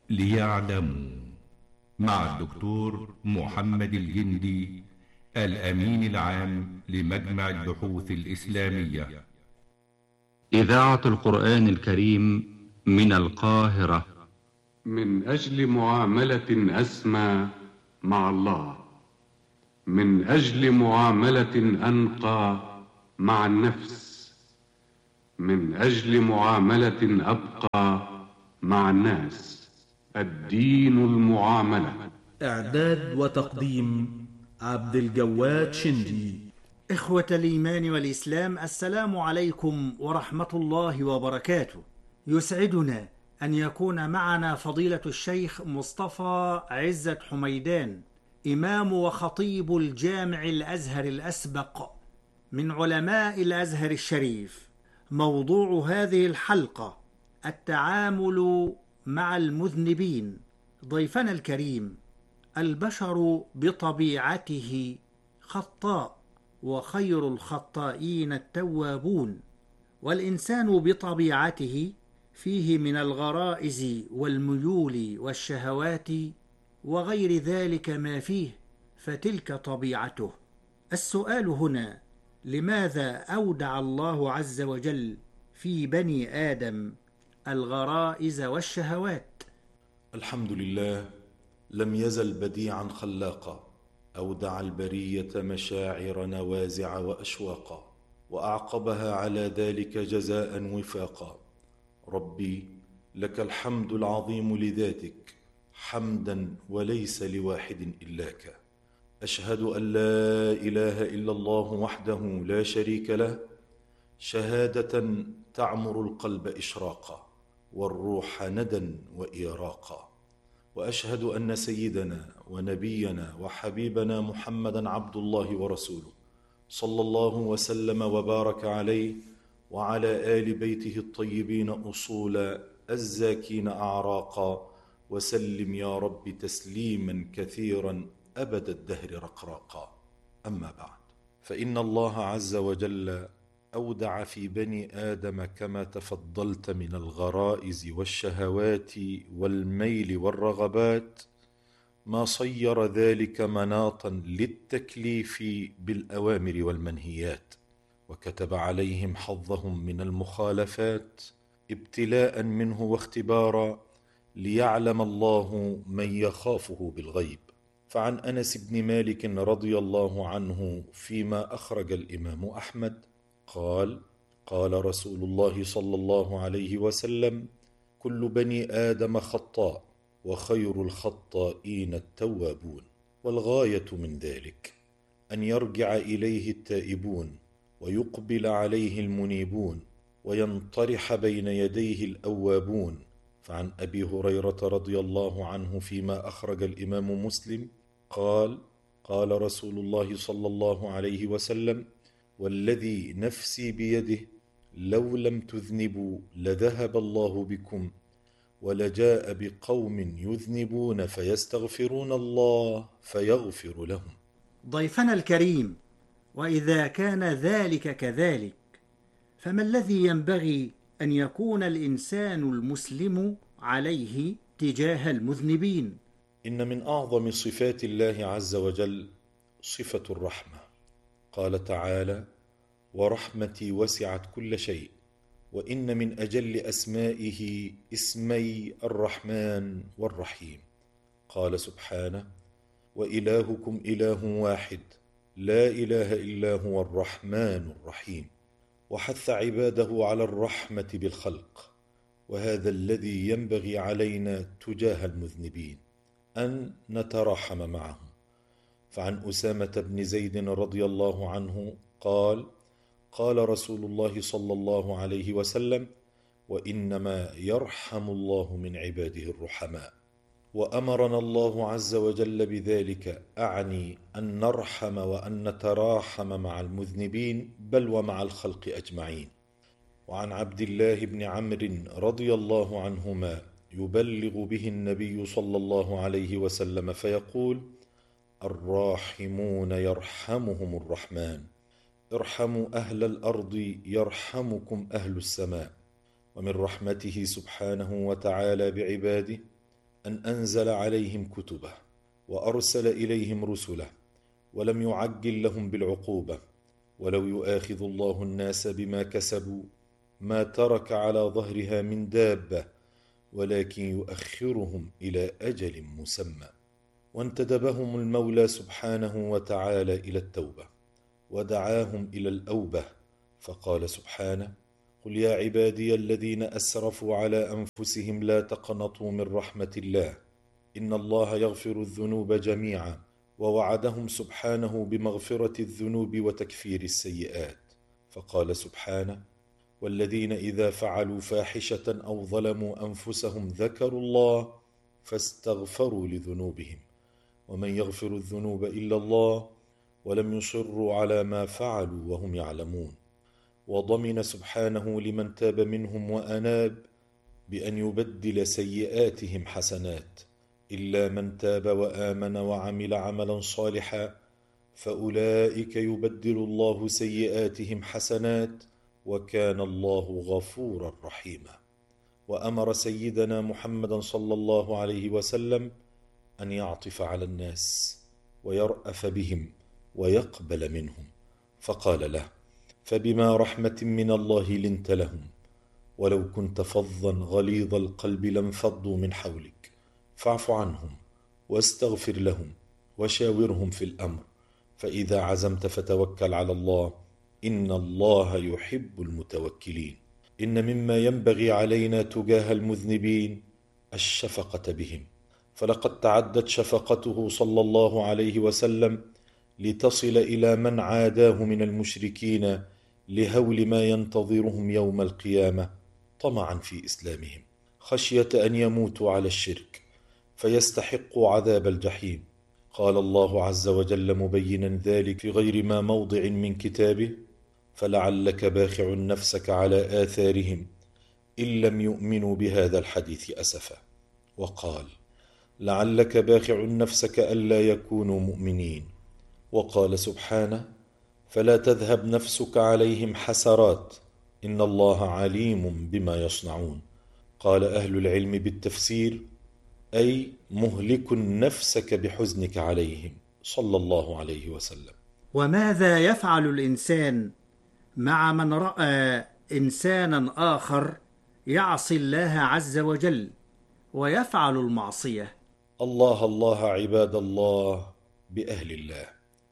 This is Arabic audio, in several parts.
ليعلموا، مع الدكتور محمد الجندي، الأمين العام لمجمع البحوث الإسلامية. إذاعة القرآن الكريم من القاهرة. من أجل معاملة أسمى مع الله، من أجل معاملة أنقى مع النفس، من أجل معاملة أبقى مع الناس. الدين المعاملة. إعداد وتقديم عبد الجواد شندي. إخوة الإيمان والإسلام، السلام عليكم ورحمة الله وبركاته. يسعدنا أن يكون معنا فضيلة الشيخ مصطفى عزت حميدان، إمام وخطيب الجامع الأزهر الأسبق من علماء الأزهر الشريف. موضوع هذه الحلقة التعامل مع المذنبين. ضيفنا الكريم: البشر بطبيعته خطاء، وخير الخطائين التوابون. والإنسان بطبيعته فيه من الغرائز والميول والشهوات وغير ذلك ما فيه، فتلك طبيعته. السؤال هنا: لماذا أودع الله عز وجل في بني آدم الغرائز والشهوات؟ الحمد لله، لم يزل بديعا خلاقا، أودع البرية مشاعر نوازع وأشواقا، وأعقبها على ذلك جزاء وفاقا. ربي لك الحمد العظيم لذاتك، حمدا وليس لواحد إلاك. أشهد أن لا إله إلا الله وحده لا شريك له، شهادة تعمر القلب إشراقا والروح ندى وإيراقا. وأشهد أن سيدنا ونبينا وحبيبنا محمدا عبد الله ورسوله، صلى الله وسلم وبارك عليه وعلى آل بيته الطيبين أصولا، الزاكين أعراقا، وسلم يا رب تسليما كثيرا أبد الدهر رقراقا. أما بعد، فإن الله عز وجل أودع في بني آدم كما تفضلت من الغرائز والشهوات والميل والرغبات ما صير ذلك مناطا للتكليف بالأوامر والمنهيات، وكتب عليهم حظهم من المخالفات ابتلاء منه واختبارا، ليعلم الله من يخافه بالغيب. فعن أنس بن مالك رضي الله عنه فيما أخرج الإمام أحمد قال: قال رسول الله صلى الله عليه وسلم: كل بني آدم خطاء، وخير الخطائين التوابون. والغاية من ذلك أن يرجع إليه التائبون، ويقبل عليه المنيبون، وينطرح بين يديه الأوابون. فعن أبي هريرة رضي الله عنه فيما أخرج الإمام مسلم قال: قال رسول الله صلى الله عليه وسلم: والذي نفسي بيده لو لم تذنبوا لذهب الله بكم، ولجاء بقوم يذنبون فيستغفرون الله فيغفر لهم. ضيفنا الكريم: وإذا كان ذلك كذلك، فما الذي ينبغي أن يكون الإنسان المسلم عليه تجاه المذنبين؟ إن من أعظم صفات الله عز وجل صفة الرحمة. قال تعالى: ورحمتي وسعت كل شيء. وإن من أجل أسمائه اسمي الرحمن والرحيم. قال سبحانه: وإلهكم إله واحد لا إله إلا هو الرحمن الرحيم. وحث عباده على الرحمة بالخلق، وهذا الذي ينبغي علينا تجاه المذنبين، أن نتراحم معهم. فعن أسامة بن زيد رضي الله عنه قال: قال رسول الله صلى الله عليه وسلم: وإنما يرحم الله من عباده الرحماء. وأمرنا الله عز وجل بذلك، أعني أن نرحم وأن نتراحم مع المذنبين، بل ومع الخلق أجمعين. وعن عبد الله بن عمرو رضي الله عنهما يبلغ به النبي صلى الله عليه وسلم فيقول: الراحمون يرحمهم الرحمن، ارحموا أهل الأرض يرحمكم أهل السماء. ومن رحمته سبحانه وتعالى بعباده أن أنزل عليهم كتبه وأرسل إليهم رسله ولم يعجل لهم بالعقوبة، ولو يؤاخذ الله الناس بما كسبوا ما ترك على ظهرها من دابة ولكن يؤخرهم إلى أجل مسمى. وانتدبهم المولى سبحانه وتعالى إلى التوبة ودعاهم إلى الأوبة، فقال سبحانه: قل يا عبادي الذين أسرفوا على أنفسهم لا تقنطوا من رحمة الله إن الله يغفر الذنوب جميعا، ووعدهم سبحانه بمغفرة الذنوب وتكفير السيئات، فقال سبحانه: والذين إذا فعلوا فاحشة أو ظلموا أنفسهم ذكروا الله فاستغفروا لذنوبهم ومن يغفر الذنوب إلا الله ولم يصروا على ما فعلوا وهم يعلمون. وضمن سبحانه لمن تاب منهم وأناب بأن يبدل سيئاتهم حسنات، إلا من تاب وآمن وعمل عملا صالحا فأولئك يبدل الله سيئاتهم حسنات وكان الله غفورا رحيما. وأمر سيدنا محمدا صلى الله عليه وسلم أن يعطف على الناس ويرأف بهم ويقبل منهم، فقال له: فبما رحمة من الله لنت لهم ولو كنت فظا غليظ القلب لانفضوا من حولك فاعف عنهم واستغفر لهم وشاورهم في الأمر فإذا عزمت فتوكل على الله إن الله يحب المتوكلين. إن مما ينبغي علينا تجاه المذنبين الشفقة بهم، فلقد تعدت شفقته صلى الله عليه وسلم لتصل إلى من عاداه من المشركين لهول ما ينتظرهم يوم القيامة طمعا في إسلامهم، خشية أن يموتوا على الشرك فيستحقوا عذاب الجحيم. قال الله عز وجل مبينا ذلك في غير ما موضع من كتابه: فلعلك باخع نفسك على آثارهم إن لم يؤمنوا بهذا الحديث أسفا. وقال: لعلك باخع نفسك ألا يكونوا مؤمنين. وقال سبحانه: فلا تذهب نفسك عليهم حسرات إن الله عليم بما يصنعون. قال أهل العلم بالتفسير: أي مهلك نفسك بحزنك عليهم صلى الله عليه وسلم. وماذا يفعل الإنسان مع من رأى إنسانا آخر يعصي الله عز وجل ويفعل المعصية؟ الله الله عباد الله بأهل الله،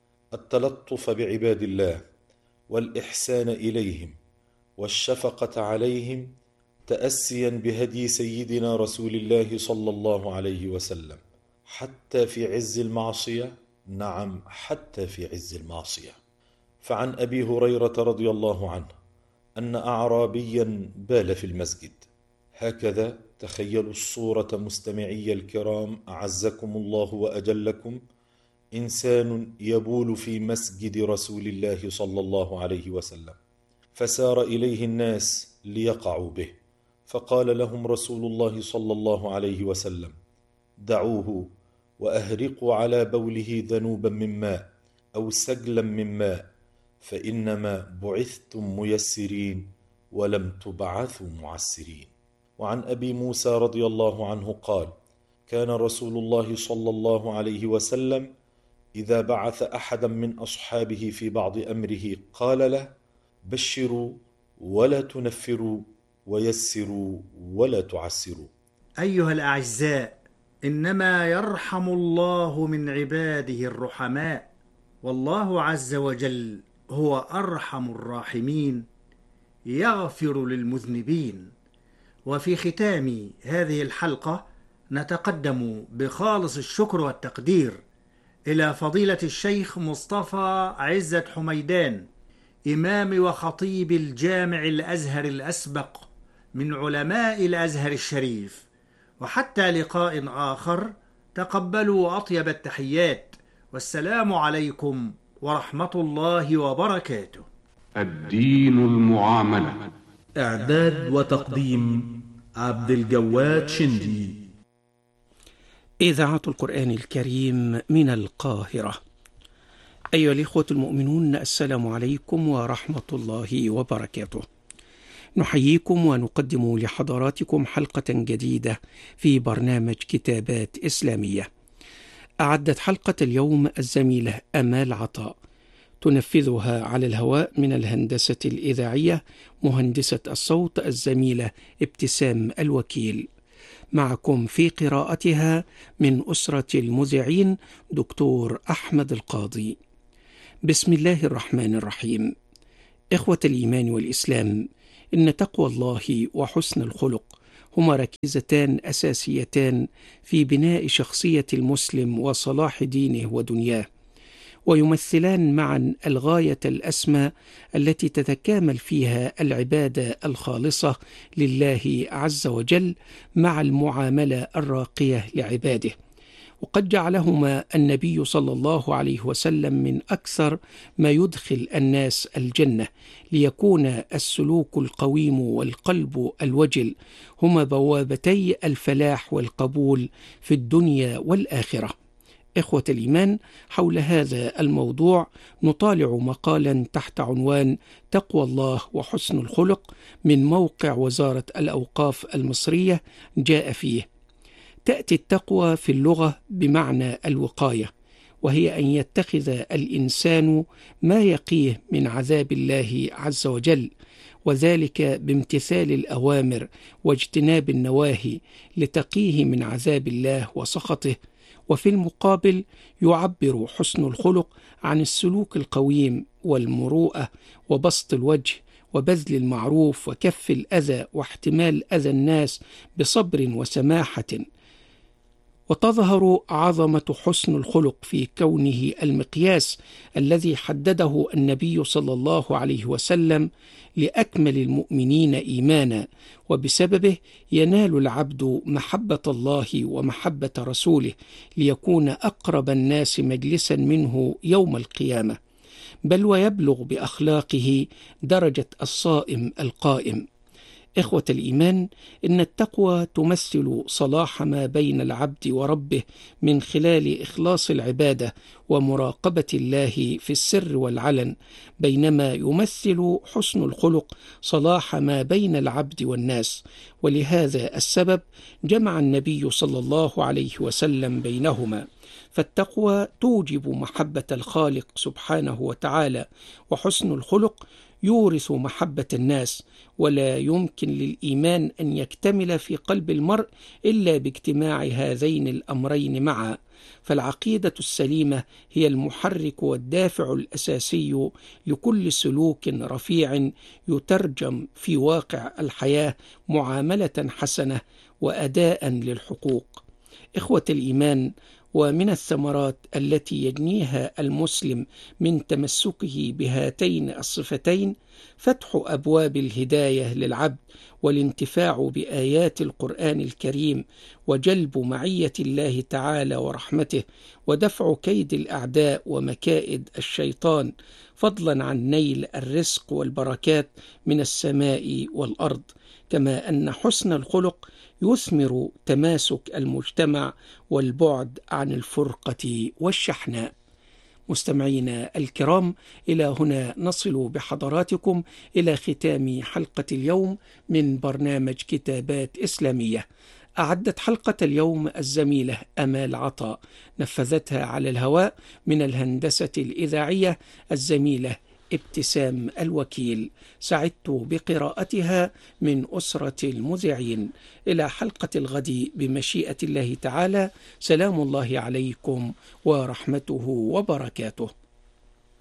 التلطف بعباد الله والإحسان إليهم والشفقة عليهم تأسيا بهدي سيدنا رسول الله صلى الله عليه وسلم حتى في عز المعصية. نعم، حتى في عز المعصية. فعن أبي هريرة رضي الله عنه أن أعرابيا بال في المسجد. هكذا تخيلوا الصورة مستمعي الكرام أعزكم الله وأجلكم: إنسان يبول في مسجد رسول الله صلى الله عليه وسلم، فسار إليه الناس ليقعوا به، فقال لهم رسول الله صلى الله عليه وسلم: دعوه وأهرقوا على بوله ذنوبا من ماء أو سجلا من ماء، فإنما بعثتم ميسرين ولم تبعثوا معسرين. وعن أبي موسى رضي الله عنه قال: كان رسول الله صلى الله عليه وسلم إذا بعث أحدا من أصحابه في بعض أمره قال له: بشروا ولا تنفروا ويسروا ولا تعسروا. أيها الأعزاء، إنما يرحم الله من عباده الرحماء، والله عز وجل هو أرحم الراحمين، يغفر للمذنبين. وفي ختام هذه الحلقة نتقدم بخالص الشكر والتقدير إلى فضيلة الشيخ مصطفى عزت حميدان، إمام وخطيب الجامع الأزهر الأسبق من علماء الأزهر الشريف. وحتى لقاء آخر، تقبلوا أطيب التحيات، والسلام عليكم ورحمة الله وبركاته. الدين المعاملة. إعداد وتقديم عبد الجواد شندي. إذاعة القرآن الكريم من القاهرة. أيها الإخوة المؤمنون، السلام عليكم ورحمة الله وبركاته. نحييكم ونقدم لحضراتكم حلقة جديدة في برنامج كتابات إسلامية. أعدت حلقة اليوم الزميلة أمال عطاء، تنفذها على الهواء من الهندسة الإذاعية مهندسة الصوت الزميلة ابتسام الوكيل. معكم في قراءتها من أسرة المذيعين دكتور أحمد القاضي. بسم الله الرحمن الرحيم. إخوة الإيمان والإسلام، إن تقوى الله وحسن الخلق هما ركيزتان أساسيتان في بناء شخصية المسلم وصلاح دينه ودنياه، ويمثلان معا الغاية الأسمى التي تتكامل فيها العبادة الخالصة لله عز وجل مع المعاملة الراقية لعباده. وقد جعلهما النبي صلى الله عليه وسلم من أكثر ما يدخل الناس الجنة، ليكون السلوك القويم والقلب الوجل هما بوابتي الفلاح والقبول في الدنيا والآخرة. إخوة الإيمان، حول هذا الموضوع نطالع مقالا تحت عنوان تقوى الله وحسن الخلق من موقع وزارة الأوقاف المصرية. جاء فيه: تأتي التقوى في اللغة بمعنى الوقاية، وهي أن يتخذ الإنسان ما يقيه من عذاب الله عز وجل، وذلك بامتثال الأوامر واجتناب النواهي لتقيه من عذاب الله وسخطه. وفي المقابل يعبر حسن الخلق عن السلوك القويم والمروءة وبسط الوجه وبذل المعروف وكف الأذى واحتمال أذى الناس بصبر وسماحة. وتظهر عظمة حسن الخلق في كونه المقياس الذي حدده النبي صلى الله عليه وسلم لأكمل المؤمنين إيمانا، وبسببه ينال العبد محبة الله ومحبة رسوله، ليكون أقرب الناس مجلسا منه يوم القيامة، بل ويبلغ بأخلاقه درجة الصائم القائم. إخوة الإيمان، إن التقوى تمثل صلاح ما بين العبد وربه من خلال إخلاص العبادة ومراقبة الله في السر والعلن، بينما يمثل حسن الخلق صلاح ما بين العبد والناس. ولهذا السبب جمع النبي صلى الله عليه وسلم بينهما، فالتقوى توجب محبة الخالق سبحانه وتعالى، وحسن الخلق يورث محبة الناس. ولا يمكن للإيمان أن يكتمل في قلب المرء إلا باجتماع هذين الأمرين معا، فالعقيدة السليمة هي المحرك والدافع الأساسي لكل سلوك رفيع يترجم في واقع الحياة معاملة حسنة وأداء للحقوق. إخوة الإيمان، ومن الثمرات التي يجنيها المسلم من تمسكه بهاتين الصفتين فتح أبواب الهداية للعبد والانتفاع بآيات القرآن الكريم، وجلب معية الله تعالى ورحمته، ودفع كيد الأعداء ومكائد الشيطان، فضلا عن نيل الرزق والبركات من السماء والأرض. كما أن حسن الخلق يثمر تماسك المجتمع والبعد عن الفرقة والشحناء. مستمعينا الكرام، إلى هنا نصل بحضراتكم إلى ختام حلقة اليوم من برنامج كتابات إسلامية. أعدت حلقة اليوم الزميلة أمال عطاء، نفذتها على الهواء من الهندسة الإذاعية الزميلة ابتسام الوكيل. سعدت بقراءتها من أسرة المذيعين. إلى حلقة الغد بمشيئة الله تعالى. سلام الله عليكم ورحمته وبركاته.